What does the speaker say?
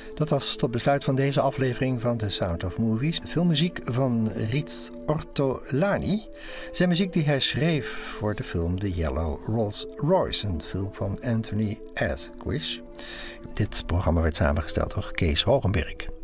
Dat was tot besluit van deze aflevering van The Sound of Movies. Filmmuziek van Riz Ortolani. Zijn muziek die hij schreef voor de film The Yellow Rolls Royce, een film van Anthony Asquith. Dit programma werd samengesteld door Kees Hogenberg.